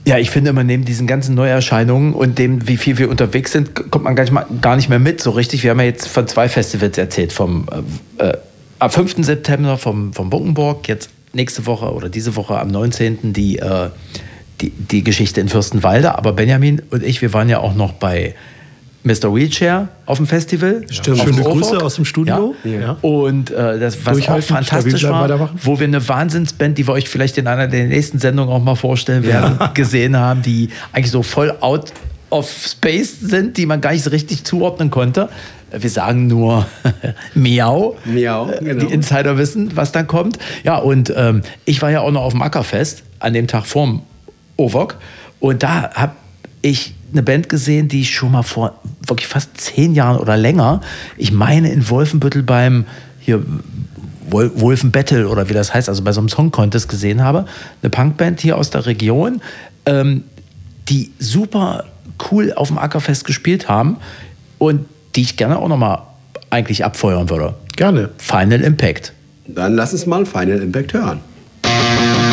Ja, ich finde immer, neben diesen ganzen Neuerscheinungen und dem, wie viel wir unterwegs sind, kommt man gar nicht mehr mit so richtig. Wir haben ja jetzt von 2 Festivals erzählt. Am 5. September vom Buckenburg, jetzt nächste Woche oder diese Woche am 19. die Geschichte in Fürstenwalde. Aber Benjamin und ich, wir waren ja auch noch bei Mr. Wheelchair auf dem Festival. Stimmt. Schöne Grüße aus dem Studio. Ja. Und das, was auch fantastisch war, wo wir eine Wahnsinnsband, die wir euch vielleicht in einer der nächsten Sendungen auch mal vorstellen werden, gesehen haben, die eigentlich so voll out of space sind, die man gar nicht so richtig zuordnen konnte. Wir sagen nur Miau. Miau, genau. Die Insider wissen, was dann kommt. Ja, und ich war ja auch noch auf dem Ackerfest an dem Tag vorm OVOG. Und da habe ich eine Band gesehen, die ich schon mal vor wirklich fast 10 Jahren oder länger, ich meine in Wolfenbüttel beim hier Wolfen Battle oder wie das heißt, also bei so einem Song Contest gesehen habe. Eine Punkband hier aus der Region, die super cool auf dem Ackerfest gespielt haben und die ich gerne auch nochmal eigentlich abfeuern würde. Gerne. Final Impact. Dann lass uns mal Final Impact hören.